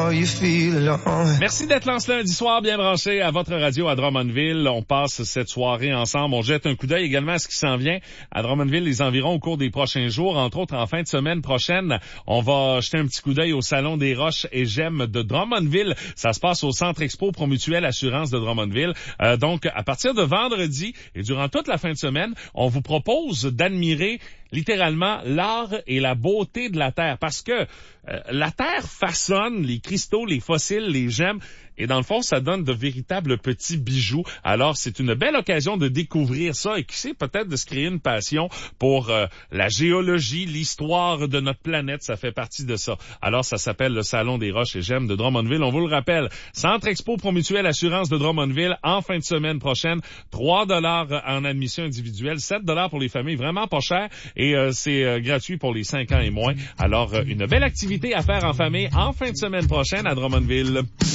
how you feel alone. Merci d'être là ce lundi soir, bien branché à votre radio à Drummondville. On passe cette soirée ensemble. On jette un coup d'œil également à ce qui s'en vient à Drummondville, les environs au cours des prochains jours. Entre autres, en fin de semaine prochaine, on va jeter un petit coup d'œil au Salon des Roches et Gemmes de Drummondville. Ça se passe au Centre Expo Promutuelle Assurance de Drummondville. Donc, à partir de vendredi et durant toute la fin de semaine, on vous propose d'admirer littéralement l'art et la beauté de la Terre, parce que la Terre façonne les cristaux, les fossiles, les gemmes, et dans le fond, ça donne de véritables petits bijoux. Alors, c'est une belle occasion de découvrir ça et qui sait peut-être de se créer une passion pour la géologie, l'histoire de notre planète. Ça fait partie de ça. Alors, ça s'appelle le Salon des Roches et Gemmes de Drummondville. On vous le rappelle, Centre Expo Promutuelle Assurance de Drummondville en fin de semaine prochaine. 3 $ en admission individuelle, 7 $ pour les familles, vraiment pas cher. Et c'est gratuit pour les 5 ans et moins. Alors, une belle activité à faire en famille en fin de semaine prochaine à Drummondville.